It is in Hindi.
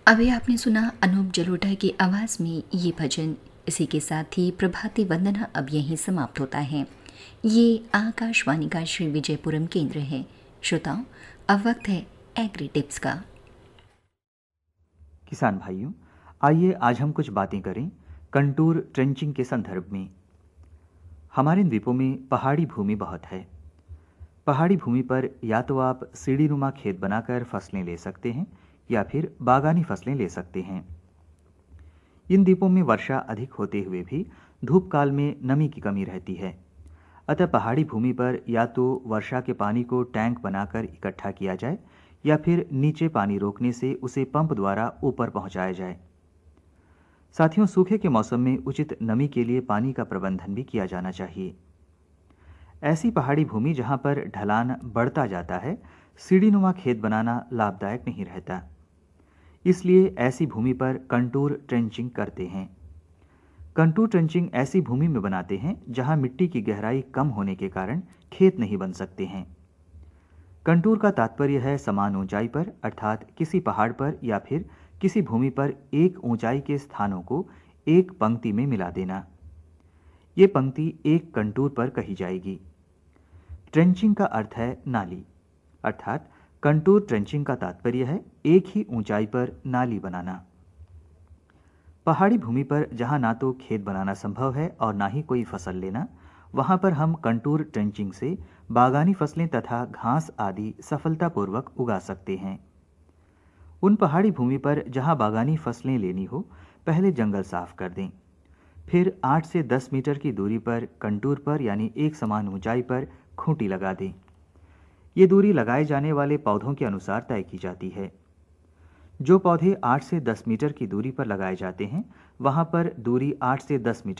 अभी आपने सुना अनूप जलोटा की आवाज़ में ये भजन। इसी के साथ ही प्रभाती वंदना अब यहीं समाप्त होता है। ये आकाशवाणी का श्री विजयपुरम केंद्र है। श्रोताओं, अब वक्त है एग्री टिप्स का। किसान भाइयों, आइए आज हम कुछ बातें करें कंटूर ट्रेंचिंग के संदर्भ में। हमारे द्वीपों में पहाड़ी भूमि बहुत है। पहाड़ी भूमि पर या तो आप सीढ़ीनुमा खेत बनाकर फसलें ले सकते हैं या फिर बागानी फसलें ले सकते हैं। इन द्वीपों में वर्षा अधिक होते हुए भी धूप काल में नमी की कमी रहती है। अतः पहाड़ी भूमि पर या तो वर्षा के पानी को टैंक बनाकर इकट्ठा किया जाए या फिर नीचे पानी रोकने से उसे पंप द्वारा ऊपर पहुंचाया जाए। साथियों, सूखे के मौसम में उचित नमी के लिए पानी का प्रबंधन भी किया जाना चाहिए। ऐसी पहाड़ी भूमि जहां पर ढलान बढ़ता जाता है, सीढ़ीनुमा खेत बनाना लाभदायक नहीं रहता। इसलिए ऐसी भूमि पर कंटूर ट्रेंचिंग करते हैं। कंटूर ट्रेंचिंग ऐसी भूमि में बनाते हैं जहां मिट्टी की गहराई कम होने के कारण खेत नहीं बन सकते हैं। कंटूर का तात्पर्य है समान ऊंचाई पर, अर्थात किसी पहाड़ पर या फिर किसी भूमि पर एक ऊंचाई के स्थानों को एक पंक्ति में मिला देना। ये पंक्ति एक कंटूर पर कही जाएगी। ट्रेंचिंग का अर्थ है नाली, अर्थात कंटूर ट्रेंचिंग का तात्पर्य है एक ही ऊंचाई पर नाली बनाना। पहाड़ी भूमि पर जहां ना तो खेत बनाना संभव है और ना ही कोई फसल लेना, वहां पर हम कंटूर ट्रेंचिंग से बागानी फसलें तथा घास आदि सफलतापूर्वक उगा सकते हैं। उन पहाड़ी भूमि पर जहां बागानी फसलें लेनी हो, पहले जंगल साफ कर दें। फिर 8 से 10 मीटर की दूरी पर कंटूर पर यानी एक समान ऊंचाई पर खूंटी लगा दें। ये दूरी लगाए जाने वाले पौधों के अनुसार तय की जाती है। जो पौधे 8 से 10 मीटर की दूरी पर लगाए जाते हैं, वहां पर दूरी 8 से 10 मीटर